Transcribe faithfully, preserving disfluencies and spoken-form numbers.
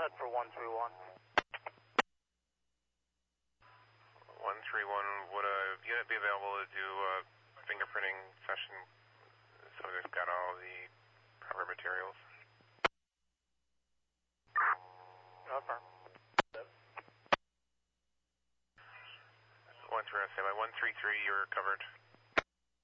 head for one three one. one three one, would a unit be available to do a fingerprinting session so they've got all the proper materials? Over. one three one, say by one three three, you're covered.